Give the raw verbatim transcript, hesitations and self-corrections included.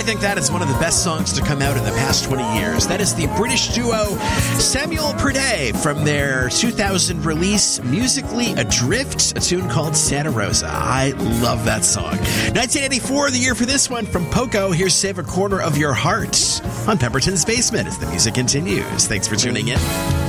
think that is one of the best songs to come out in the past twenty years. That is the British duo Samuel Perdue from their two thousand release, Musically Adrift, a tune called Santa Rosa. I love that song. nineteen eighty-four, the year for this one, from Poco. Here's Save a Corner of Your Heart on Pemberton's Basement as the music continues. Thanks for tuning in.